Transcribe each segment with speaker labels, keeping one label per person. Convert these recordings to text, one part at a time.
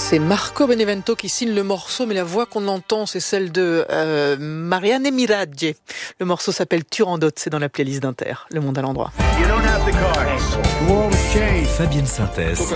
Speaker 1: C'est Marco Benevento qui signe le morceau, mais la voix qu'on entend, c'est celle de Marianne Miragge. Le morceau s'appelle Turandot, c'est dans la playlist d'Inter, Le Monde à l'endroit.
Speaker 2: Fabienne Synthèse.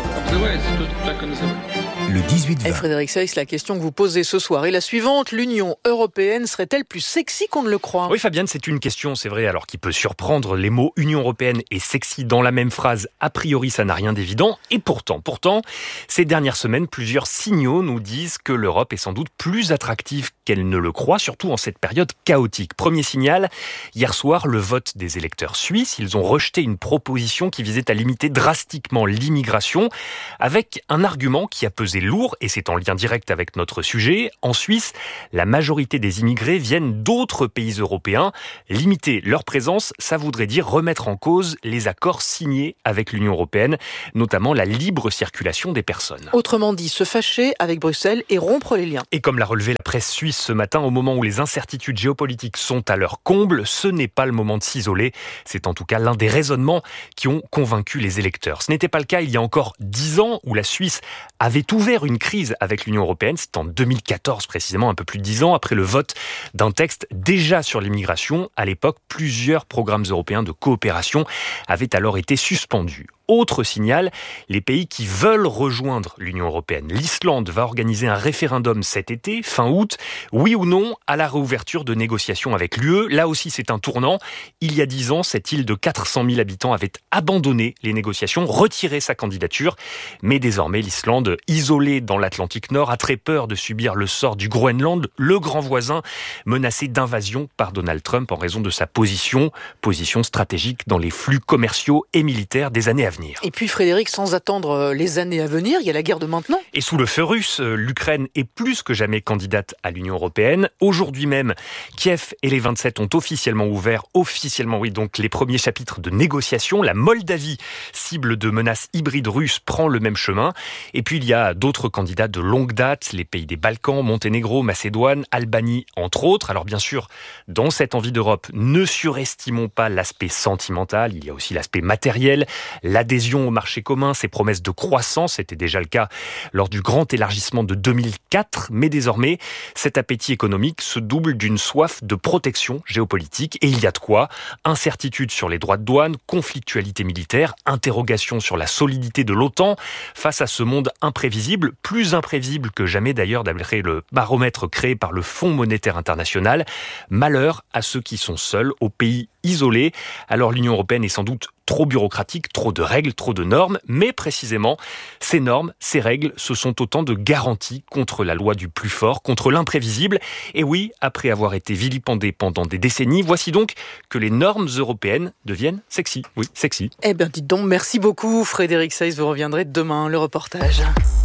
Speaker 2: Le 18-20.
Speaker 1: Et Frédéric Seyss, la question que vous posez ce soir est la suivante. L'Union européenne serait-elle plus sexy qu'on ne le croit ?
Speaker 3: Oui, Fabienne, c'est une question, c'est vrai, alors qui peut surprendre. Les mots Union européenne et sexy dans la même phrase, a priori, ça n'a rien d'évident. Et pourtant, ces dernières semaines, plusieurs signaux nous disent que l'Europe est sans doute plus attractive qu'elle ne le croit, surtout en cette période chaotique. Premier signal, hier soir, le vote des électeurs suisses. Ils ont rejeté une proposition qui visait à limiter drastiquement l'immigration, avec un argument qui a pesé lourd, et c'est en lien direct avec notre sujet. En Suisse, la majorité des immigrés viennent d'autres pays européens. Limiter leur présence, ça voudrait dire remettre en cause les accords signés avec l'Union européenne, notamment la libre circulation des personnes.
Speaker 1: Autrement dit, se fâcher avec Bruxelles et rompre les liens.
Speaker 3: Et comme l'a relevé la presse suisse ce matin, au moment où les incertitudes géopolitiques sont à leur comble, ce n'est pas le moment de s'isoler. C'est en tout cas l'un des raisonnements qui ont convaincu les électeurs. Ce n'était pas le cas il y a encore 10 ans, où la Suisse avait ouvert une crise avec l'Union européenne. C'est en 2014 précisément, un peu plus de 10 ans, après le vote d'un texte déjà sur l'immigration. À l'époque, plusieurs programmes européens de coopération avaient alors été suspendus. Autre signal, les pays qui veulent rejoindre l'Union européenne. L'Islande va organiser un référendum cet été, fin août, oui ou non à la réouverture de négociations avec l'UE. Là aussi, c'est un tournant. Il y a 10 ans, cette île de 400 000 habitants avait abandonné les négociations, retiré sa candidature. Mais désormais, l'Islande, isolée dans l'Atlantique Nord, a très peur de subir le sort du Groenland, le grand voisin, menacé d'invasion par Donald Trump en raison de sa position stratégique dans les flux commerciaux et militaires des années à venir.
Speaker 1: Et puis Frédéric, sans attendre les années à venir, il y a la guerre de maintenant.
Speaker 3: Et sous le feu russe, l'Ukraine est plus que jamais candidate à l'Union européenne. Aujourd'hui même, Kiev et les 27 ont officiellement ouvert, donc les premiers chapitres de négociations. La Moldavie, cible de menaces hybrides russes, prend le même chemin. Et puis il y a d'autres candidats de longue date, les pays des Balkans, Monténégro, Macédoine, Albanie, entre autres. Alors bien sûr, dans cette envie d'Europe, ne surestimons pas l'aspect sentimental, il y a aussi l'aspect matériel, l'adhésion au marché commun, ses promesses de croissance, c'était déjà le cas lors du grand élargissement de 2004, mais désormais, cet appétit économique se double d'une soif de protection géopolitique, et il y a de quoi. Incertitude sur les droits de douane, conflictualité militaire, interrogation sur la solidité de l'OTAN face à ce monde imprévisible, plus imprévisible que jamais d'ailleurs d'après le baromètre créé par le Fonds monétaire international. Malheur à ceux qui sont seuls, aux pays isolés. Alors l'Union européenne est sans doute trop bureaucratique, trop de règles, trop de normes, mais précisément, ces normes, ces règles, ce sont autant de garanties contre la loi du plus fort, contre l'imprévisible. Et oui, après avoir été vilipendées pendant des décennies, voici donc que les normes européennes deviennent sexy. Oui, sexy.
Speaker 1: Eh bien, dites donc, merci beaucoup Frédéric Seyss, vous reviendrez demain, le reportage.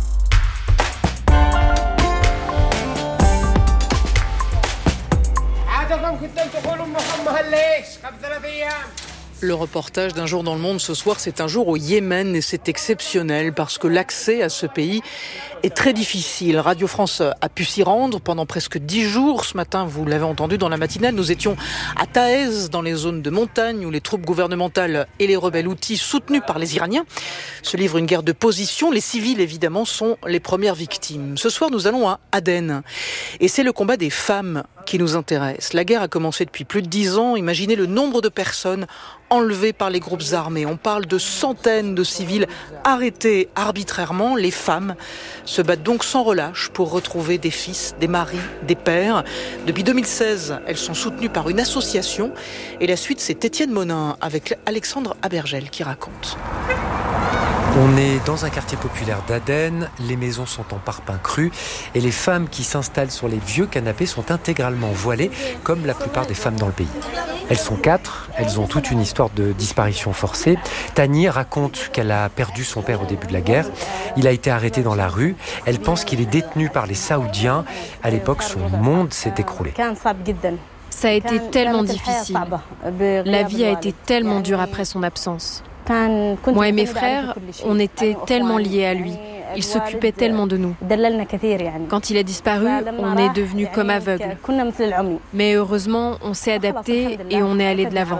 Speaker 1: Le reportage d'un jour dans le monde ce soir, c'est un jour au Yémen et c'est exceptionnel parce que l'accès à ce pays est très difficile. Radio France a pu s'y rendre pendant presque 10 jours. Ce matin, vous l'avez entendu dans la matinale, nous étions à Taez, dans les zones de montagne où les troupes gouvernementales et les rebelles houthis soutenus par les Iraniens se livrent une guerre de position. Les civils, évidemment, sont les premières victimes. Ce soir, nous allons à Aden et c'est le combat des femmes qui nous intéresse. La guerre a commencé depuis plus de 10 ans. Imaginez le nombre de personnes enlevées par les groupes armés. On parle de centaines de civils arrêtés arbitrairement. Les femmes se battent donc sans relâche pour retrouver des fils, des maris, des pères. Depuis 2016, elles sont soutenues par une association. Et la suite, c'est Étienne Monin avec Alexandre Abergel qui raconte.
Speaker 4: On est dans un quartier populaire d'Aden, les maisons sont en parpaing cru et les femmes qui s'installent sur les vieux canapés sont intégralement voilées, comme la plupart des femmes dans le pays. Elles sont 4, elles ont toute une histoire de disparition forcée. Tani raconte qu'elle a perdu son père au début de la guerre. Il a été arrêté dans la rue. Elle pense qu'il est détenu par les Saoudiens. À l'époque, son monde s'est écroulé.
Speaker 5: Ça a été tellement difficile. La vie a été tellement dure après son absence. Moi et mes frères, on était tellement liés à lui. Il s'occupait tellement de nous. Quand il a disparu, on est devenus comme aveugles. Mais heureusement, on s'est adapté et on est allé de l'avant.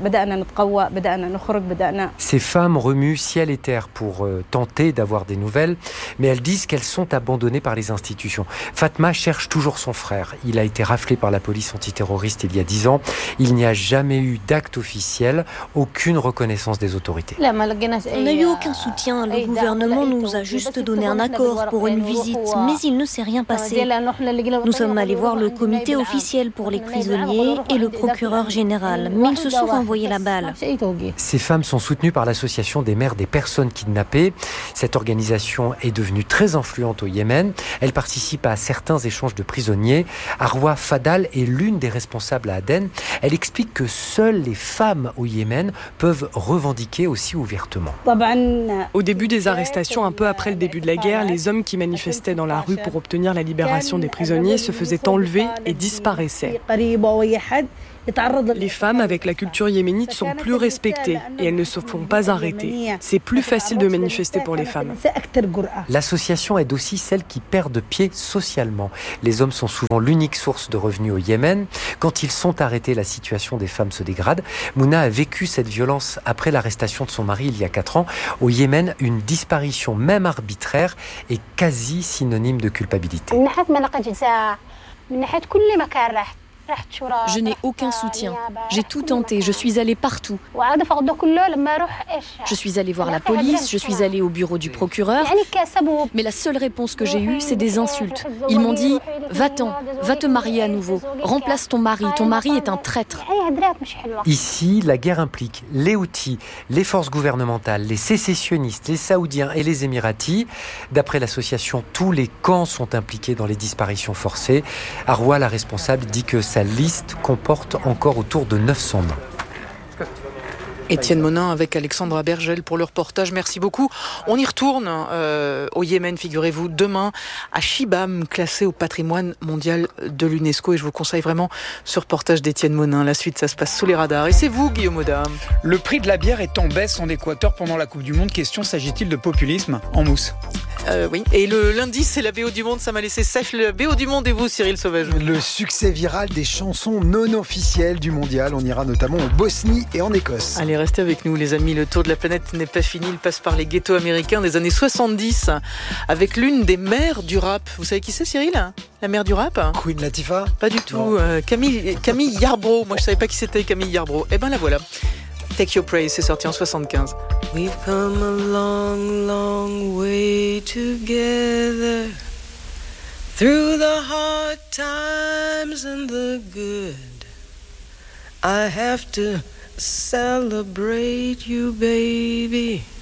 Speaker 4: Ces femmes remuent ciel et terre pour tenter d'avoir des nouvelles, mais elles disent qu'elles sont abandonnées par les institutions. Fatma cherche toujours son frère. Il a été raflé par la police antiterroriste il y a 10 ans. Il n'y a jamais eu d'acte officiel, aucune reconnaissance des autorités.
Speaker 6: On n'a eu aucun soutien. Le gouvernement nous a juste donné un accord pour une visite, mais il ne s'est rien passé. Nous sommes allés voir le comité officiel pour les prisonniers et le procureur général, mais ils se sont renvoyés la balle.
Speaker 4: Ces femmes sont soutenues par l'association des mères des personnes kidnappées. Cette organisation est devenue très influente au Yémen. Elle participe à certains échanges de prisonniers. Arwa Fadal est l'une des responsables à Aden. Elle explique que seules les femmes au Yémen peuvent revendiquer aussi ouvertement.
Speaker 7: Au début des arrestations, un peu après le début de la guerre, les hommes qui manifestaient dans la rue pour obtenir la libération des prisonniers se faisaient enlever et disparaissaient. Les femmes avec la culture yéménite sont plus respectées et elles ne se font pas arrêter. C'est plus facile de manifester pour les femmes.
Speaker 4: L'association aide aussi celles qui perdent pied socialement. Les hommes sont souvent l'unique source de revenus au Yémen. Quand ils sont arrêtés, la situation des femmes se dégrade. Mouna a vécu cette violence après l'arrestation de son mari il y a 4 ans. Au Yémen, une disparition, même arbitraire, est quasi synonyme de culpabilité.
Speaker 5: Je n'ai aucun soutien. J'ai tout tenté, je suis allée partout. Je suis allée voir la police, je suis allée au bureau du procureur. Mais la seule réponse que j'ai eue, c'est des insultes. Ils m'ont dit « Va-t'en, va te marier à nouveau, remplace ton mari est un traître. »
Speaker 4: Ici, la guerre implique les Houthis, les forces gouvernementales, les sécessionnistes, les Saoudiens et les Émiratis. D'après l'association, tous les camps sont impliqués dans les disparitions forcées. Arwa, la responsable, dit que sa liste comporte encore autour de 900 noms.
Speaker 1: Étienne Monin avec Alexandra Bergel pour le reportage. Merci beaucoup. On y retourne au Yémen, figurez-vous, demain à Shibam, classé au patrimoine mondial de l'UNESCO. Et je vous conseille vraiment ce reportage d'Étienne Monin. La suite, ça se passe sous les radars. Et c'est vous, Guillaume Audin.
Speaker 8: Le prix de la bière est en baisse en Équateur pendant la Coupe du Monde. Question, s'agit-il de populisme en mousse?
Speaker 1: Oui. Et le lundi, c'est la BO du Monde. Ça m'a laissé sèche. La BO du Monde et vous, Cyril Sauvage.
Speaker 9: Le succès viral des chansons non officielles du mondial. On ira notamment en Bosnie et en Écosse.
Speaker 1: Allez, restez avec nous, les amis. Le tour de la planète n'est pas fini. Il passe par les ghettos américains des années 70 avec l'une des mères du rap. Vous savez qui c'est, Cyril? La mère du rap?
Speaker 9: Queen Latifah?
Speaker 1: Pas du tout. Camille Yarbrough. Moi, je savais pas qui c'était, Camille Yarbrough. Eh ben la voilà. Take Your Praise, c'est sorti en 75. We've come a long, long way together through the hard times and the good. I have to celebrate you, baby.